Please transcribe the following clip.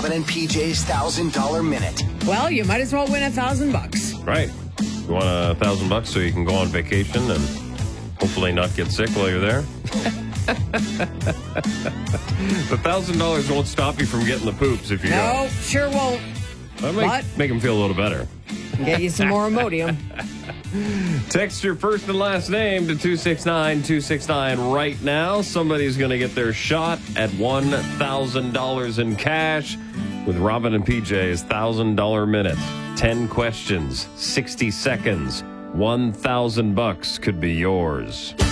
Robin and PJ's $1,000 Minute. Well, you might as well win $1,000. Right. You want $1,000 so you can go on vacation and hopefully not get sick while you're there? The $1,000 won't stop you from getting the poops if you go. No, sure won't. That'll make them feel a little better. Get you some more Imodium. Text your first and last name to 269-269 right now. Somebody's going to get their shot at $1,000 in cash with Robin and PJ's $1,000 Minute. 10 questions, 60 seconds, $1,000 could be yours.